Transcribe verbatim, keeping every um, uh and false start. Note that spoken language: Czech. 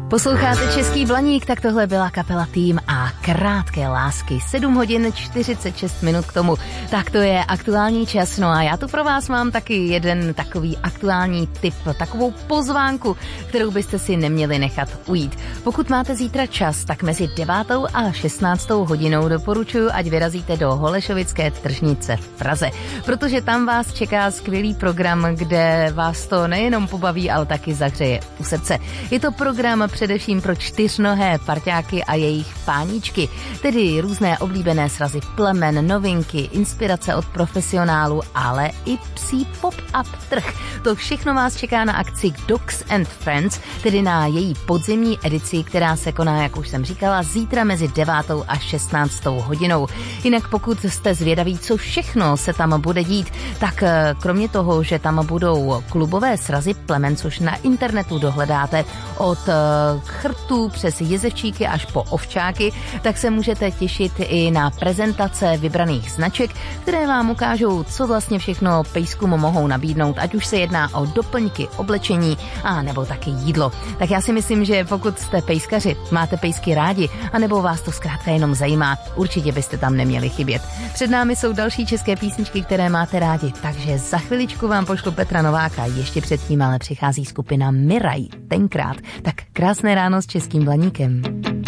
Posloucháte Český Blaník, tak tohle byla kapela Tým a Krátké lásky. sedm hodin čtyřicet šest minut k tomu. Tak to je aktuální čas. No a já tu pro vás mám taky jeden takový aktuální tip, takovou pozvánku, kterou byste si neměli nechat ujít. Pokud máte zítra čas, tak mezi devátou a šestnáctou hodinou doporučuji, ať vyrazíte do Holešovické tržnice v Praze, protože tam vás čeká skvělý program, kde vás to nejenom pobaví, ale taky zahřeje u srdce. Je to program především pro čtyřnohé parťáky a jejich páníčky, tedy různé oblíbené srazy plemen, novinky, inspirace od profesionálů, ale i psí pop-up trh. To všechno vás čeká na akci Dogs and Friends, tedy na její podzimní edici, která se koná, jak už jsem říkala, zítra mezi devátou a šestnáctou hodinou. Jinak pokud jste zvědaví, co všechno se tam bude dít, tak kromě toho, že tam budou klubové srazy plemen, což na internetu dohledáte od chrtů přes jezevčíky až po ovčáky, tak se můžete těšit i na prezentace vybraných značek, které vám ukážou, co vlastně všechno pejskům mohou nabídnout, ať už se jedná o doplňky, oblečení a nebo taky jídlo. Tak já si myslím, že pokud jste pejskaři, máte pejsky rádi, anebo vás to zkrátka jenom zajímá, určitě byste tam neměli chybět. Před námi jsou další české písničky, které máte rádi, takže za chviličku vám pošlu Petra Nováka, ještě předtím ale přichází skupina Miraj, tenkrát. Tak krásné ráno s Českým Blaníkem.